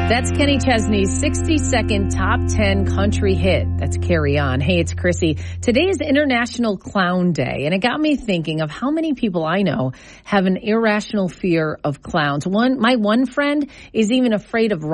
That's Kenny Chesney's 60-second top 10 country hit. That's Carry On. Hey, it's Chrissy. Today is International Clown Day, and it got me thinking of how many people I know have an irrational fear of clowns. My one friend is even afraid of